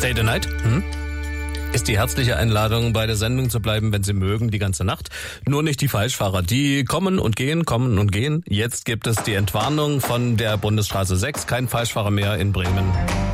Stay the Night ist die herzliche Einladung, bei der Sendung zu bleiben, wenn Sie mögen, die ganze Nacht. Nur nicht die Falschfahrer, die kommen und gehen. Jetzt gibt es die Entwarnung von der Bundesstraße 6, kein Falschfahrer mehr in Bremen.